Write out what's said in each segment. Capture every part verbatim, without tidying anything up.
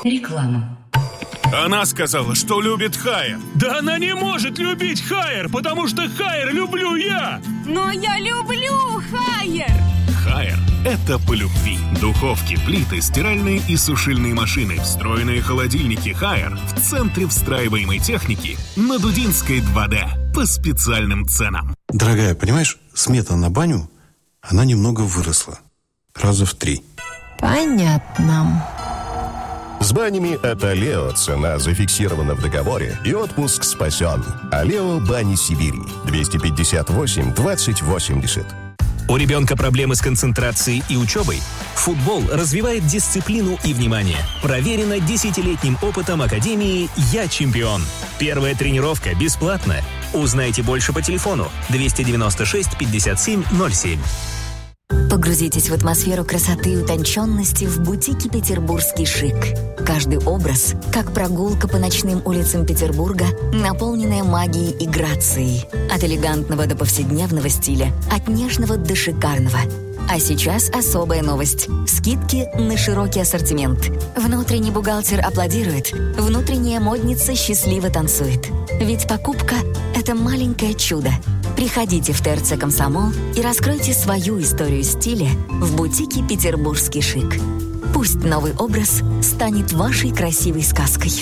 Реклама. Она сказала, что любит Хайер. Да она не может любить Хайер, потому что Хайер люблю я. Но я люблю Хайер. Хайер – это по любви. Духовки, плиты, стиральные и сушильные машины, встроенные холодильники Хайер в центре встраиваемой техники на Дудинской два дэ по специальным ценам. Дорогая, понимаешь, смета на баню, она немного выросла. Раза в три. Понятно. С банями от Алео цена зафиксирована в договоре и отпуск спасен. Алео Бани Сибири. двести пятьдесят восемь двадцать восемьдесят. У ребенка проблемы с концентрацией и учебой? Футбол развивает дисциплину и внимание. Проверено десятилетним опытом Академии «Я чемпион». Первая тренировка бесплатна. Узнайте больше по телефону двести девяносто шесть пятьдесят семь ноль семь. Погрузитесь в атмосферу красоты и утонченности в бутике «Петербургский шик». Каждый образ, как прогулка по ночным улицам Петербурга, наполненная магией и грацией. От элегантного до повседневного стиля, от нежного до шикарного. А сейчас особая новость. Скидки на широкий ассортимент. Внутренний бухгалтер аплодирует, внутренняя модница счастливо танцует. Ведь покупка – это маленькое чудо. Приходите в ТРЦ «Комсомол» и раскройте свою историю стиля в бутике «Петербургский шик». Пусть новый образ станет вашей красивой сказкой.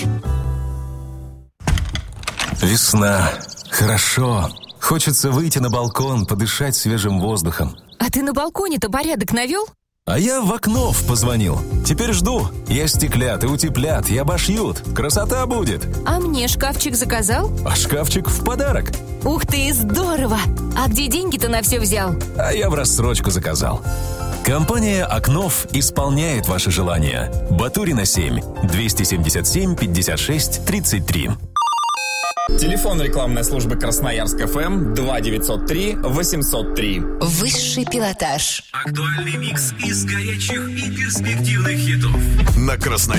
Весна. Хорошо. Хочется выйти на балкон, подышать свежим воздухом. А ты на балконе-то порядок навел? А я в окно позвонил. Теперь жду. Я стеклят и утеплят, и обошьют. Красота будет. А мне шкафчик заказал? А шкафчик в подарок. Ух ты, здорово! А где деньги-то на все взял? А я в рассрочку заказал. Компания «Окнов» исполняет ваши желания. Батурина семь, двести семьдесят семь пятьдесят шесть тридцать три. Телефон рекламной службы Красноярск эф эм два девятьсот три восемьсот три. Высший пилотаж. Актуальный микс из горячих и перспективных хитов. На Красноярск.